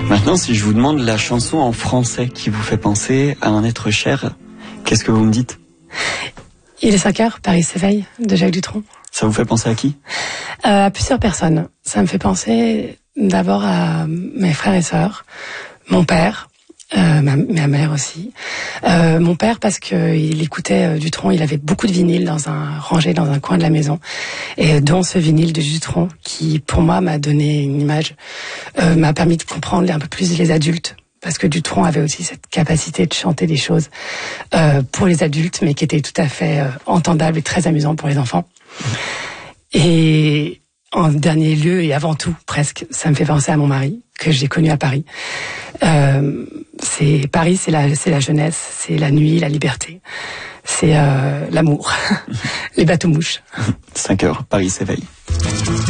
Maintenant, si je vous demande la chanson en français qui vous fait penser à un être cher, qu'est-ce que vous me dites? Il est 5 heures, Paris s'éveille, de Jacques Dutronc. Ça vous fait penser à qui? À plusieurs personnes. Ça me fait penser d'abord à mes frères et sœurs, mon père, ma mère aussi. Mon père parce que il écoutait Dutronc, il avait beaucoup de vinyles rangé dans un coin de la maison, et dont ce vinyle de Dutronc qui, pour moi, m'a donné une image, m'a permis de comprendre un peu plus les adultes. Parce que Dutronc avait aussi cette capacité de chanter des choses pour les adultes, mais qui étaient tout à fait entendables et très amusants pour les enfants. Et en dernier lieu, et avant tout, presque, ça me fait penser à mon mari, que j'ai connu à Paris. Paris, c'est la jeunesse, c'est la nuit, la liberté. C'est l'amour, les bateaux-mouches. 5 heures, Paris s'éveille.